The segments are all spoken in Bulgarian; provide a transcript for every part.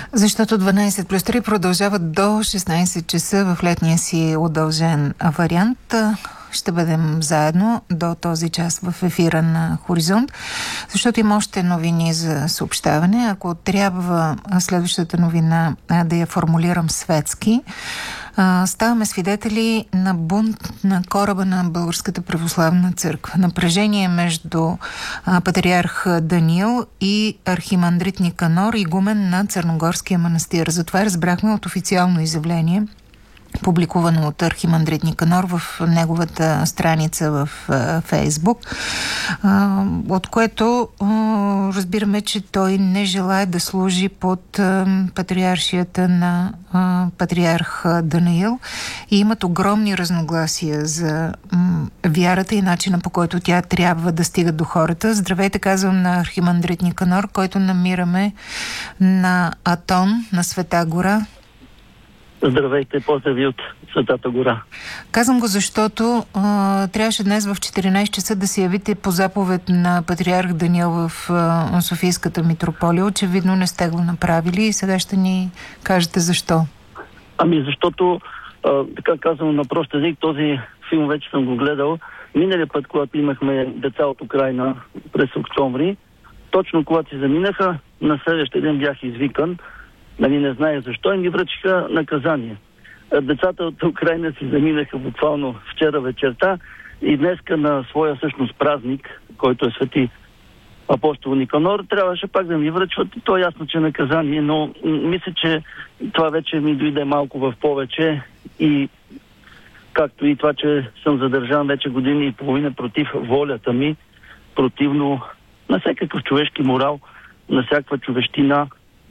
Защото 12 плюс 3 продължават до 16 часа в летния си удължен вариант. Ще бъдем заедно до този час в ефира на Хоризонт, защото има още новини за съобщаване. Ако трябва следващата новина да я формулирам светски, ставаме свидетели на бунт на кораба на Българската православна църква. Напрежение между патриарх Даниил и архимандрит Никанор, игумен на Църногорския манастир. Затова разбрахме от официално изявление, публикувано от архимандрит Никанор в неговата страница в Фейсбук, от което разбираме, че той не желае да служи под патриаршията на патриарх Даниил и имат огромни разногласия за вярата и начина, по който тя трябва да стига до хората. Здравейте, казвам на архимандрит Никанор, който намираме на Атон, на Света гора. Здравейте, поздрави от Светата гора. Казвам го, защото трябваше днес в 14 часа да се явите по заповед на патриарх Даниил в Софийската митрополия. Очевидно не сте го направили и сега ще ни кажете защо. Защото, така казвам на прост език, този филм вече съм го гледал. Миналия път, когато имахме деца от Украйна през октомври, точно когато си заминаха, на следващия ден бях извикан. Не зная защо, и ми връчиха наказание. Децата от Украйна си заминаха буквално вчера вечерта и днеска на своя всъщност празник, който е свети апостол Никанор, трябваше пак да ми връчват. То е ясно, че е наказание, но мисля, че това вече ми дойде малко в повече и както и това, че съм задържан вече години и половина против волята ми, противно на всякакъв човешки морал, на всякаква човещина.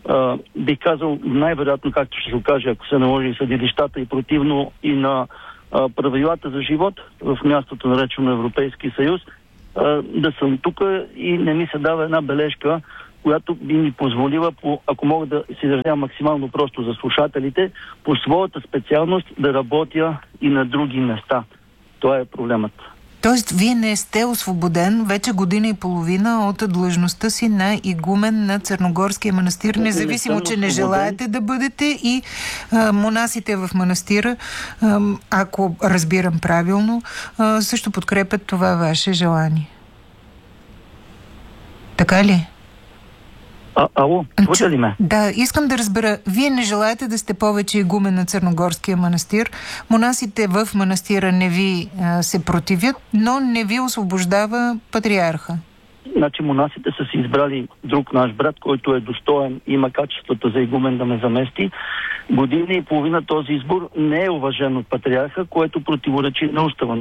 Бих казал, най-вероятно, както ще се окаже, ако се наложи съдилищата и противно и на правилата за живот в мястото, наречено Европейски съюз, да съм тук и не ми се дава една бележка, която би ми позволила, ако мога да се изразя максимално просто за слушателите, по своята специалност да работя и на други места. Това е проблемът. Тоест, вие не сте освободен вече година и половина от длъжността си на игумен на Църногорския манастир, независимо, че не желаете да бъдете и монасите в манастира, ако разбирам правилно, също подкрепят това ваше желание. Така ли? Ало, чувате ли ме? Да, искам да разбера. Вие не желаете да сте повече игумен на Църногорския манастир. Монасите в манастира не ви се противят, но не ви освобождава патриарха. Монасите са си избрали друг наш брат, който е достоен и има качествата за игумен да ме замести. Година и половина този избор не е уважен от патриарха, което противоречи на устава.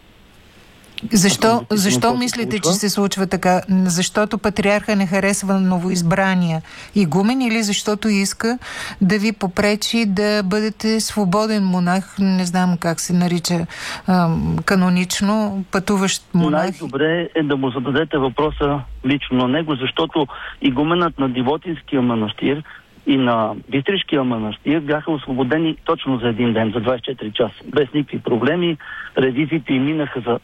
Защо мислите, че се случва така? Защото патриарха не харесва новоизбрания игумен или защото иска да ви попречи да бъдете свободен монах, не знам как се нарича канонично, пътуващ монах? Най-добре е да му зададете въпроса лично на него, защото игуменът на Дивотинския манастир и на Бистришкия манастир бяха освободени точно за един ден, за 24 часа, без никакви проблеми. Ревизиите им минаха за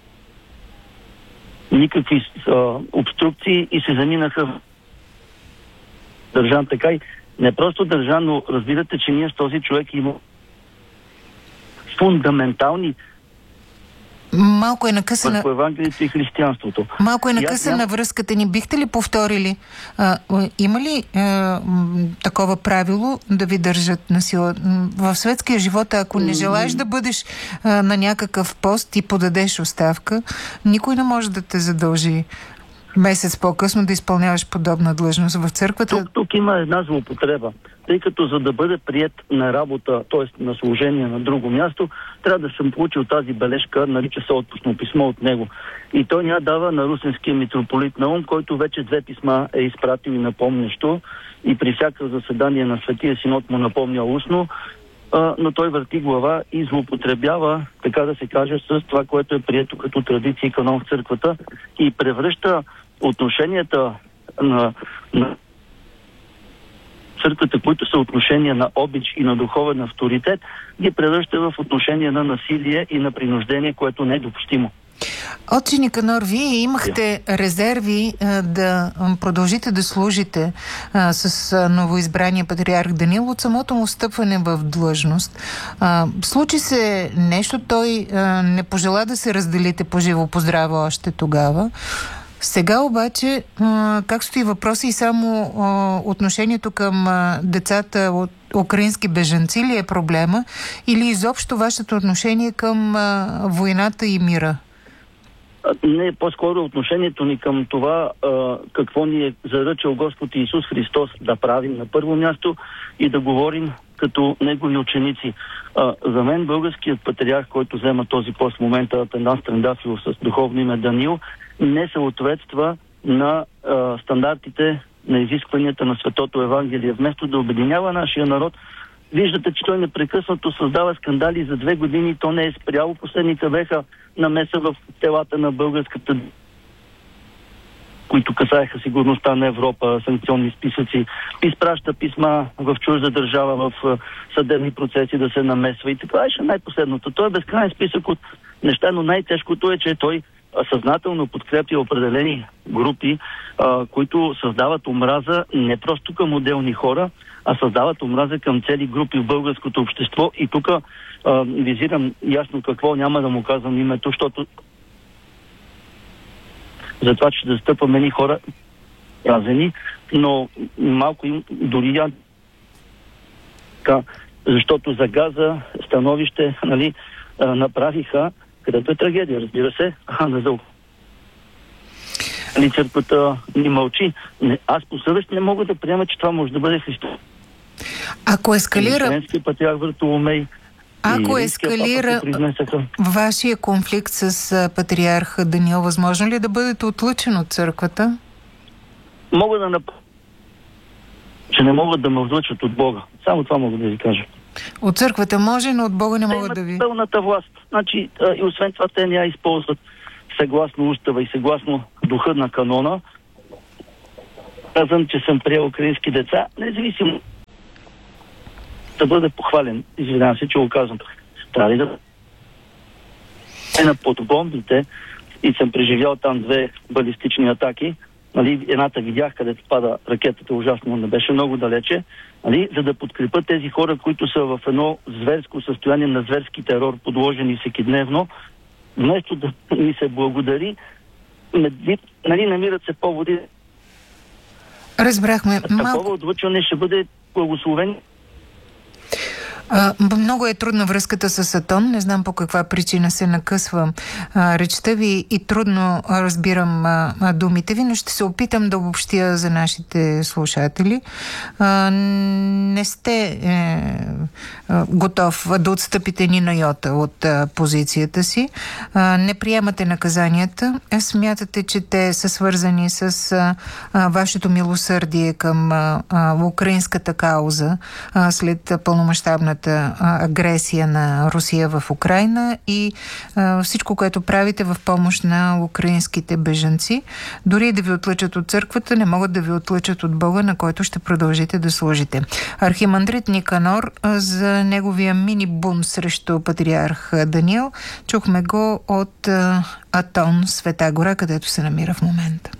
никакви обструкции и се заминаха държан така и не просто държан, но разбирате, че ние с този човек има фундаментални малко е накъсана върху Евангелието и християнството. Малко е накъсана връзката ни. Бихте ли повторили? Има ли такова правило да ви държат на сила? В светския живот, ако не желаеш да бъдеш на някакъв пост и подадеш оставка, никой не може да те задължи месец по-късно да изпълняваш подобна длъжност в църквата. Тук има една злоупотреба. Тъй като за да бъде приет на работа, т.е. на служение на друго място, трябва да съм получил тази бележка, нарича се отпусно писмо от него. И той ня дава на русенския митрополит Наум, който вече 2 писма е изпратил и напомнящо. И при всяко заседание на Светия Синод му напомня устно, но той върти глава и злоупотребява, така да се каже, с това, което е прието като традиция и канон в църквата и превръща отношенията на църквата, които са отношения на обич и на духовен авторитет, ги превръща в отношения на насилие и на принуждение, което не е допустимо. Отче Никанор, вие имахте резерви да продължите да служите с новоизбрания патриарх Даниил от самото му встъпване в длъжност. Случи се нещо, той не пожела да се разделите по живо по здраво още тогава. Сега обаче, как стои въпроса и само отношението към децата от украински бежанци ли е проблема или изобщо вашето отношение към войната и мира? Не, по-скоро отношението ни към това какво ни е заръчал Господ Исус Христос да правим на първо място и да говорим като негови ученици. За мен българският патриарх, който взема този пост в момента, Атанас Трендафилов с духовно име Даниил, не съответства на стандартите, на изискванията на Светото Евангелие. Вместо да обединява нашия народ, виждате, че той непрекъснато създава скандали за 2 години. То не е спряло. Последните беха намеса в телата на българската, които касаеха сигурността на Европа, санкционни списъци, изпраща писма в чужда държава, в съдебни процеси да се намесва. И това е най-последното. Той е безкрайен списък от неща, но най-тежкото е, че той съзнателно подкрепя определени групи, които създават омраза не просто към отделни хора, а създават омраза към цели групи в българското общество. И тук визирам ясно какво, няма да му казвам името, защото за това, че застъпваме едни хора празени, но малко им дори защото за Газа становище направиха, където е трагедия, разбира се, църквата ни мълчи. Аз по съвест не мога да приема, че това може да бъде Христос. Ако ескалира... патриарх Вартоломей. Ако ескалира вашия конфликт с патриарха Даниил, възможно ли да бъдете отлъчен от църквата? Мога да направя, че не могат да ме отлъчат от Бога. Само това мога да ви кажа. От църквата може, но от Бога не могат да ви... пълната власт. Значи, и освен това те не я използват съгласно устава и съгласно духа на канона. Казвам, че съм приел украински деца, независимо да бъде похвален. Извинявам се, че го казвам. Трябва ли да на подбомбите и съм преживял там 2 балистични атаки. Едната видях, където пада ракетата, ужасно, не беше много далече, за да подкрепят тези хора, които са в едно зверско състояние на зверски терор, подложени всекидневно, вместо да ми се благодари, намират се поводи. Разбрахме. Такова отлъчване ще бъде благословен. Много е трудна връзката с Атон. Не знам по каква причина се накъсва речта ви и трудно разбирам думите ви, но ще се опитам да обобщя за нашите слушатели. Не сте готов да отстъпите ни на йота от позицията си. Не приемате наказанията. Смятате, че те са свързани с вашето милосърдие към украинската кауза след пълномащабната агресия на Русия в Украйна и всичко, което правите в помощ на украинските бежанци. Дори да ви отлъчат от църквата, не могат да ви отлъчат от Бога, на който ще продължите да служите. Архимандрит Никанор за неговия мини-бум срещу патриарх Даниил. Чухме го от Атон, Света гора, където се намира в момента.